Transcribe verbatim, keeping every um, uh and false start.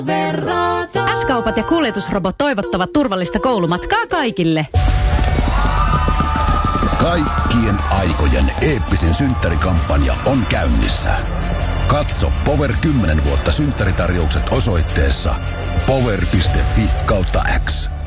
S-kaupat ja kuljetusrobot toivottavat turvallista koulumatkaa kaikille. Kaikkien aikojen eeppisin synttärikampanja on käynnissä. Katso Power kymmenen vuotta synttäritarjoukset osoitteessa power piste fi kautta X.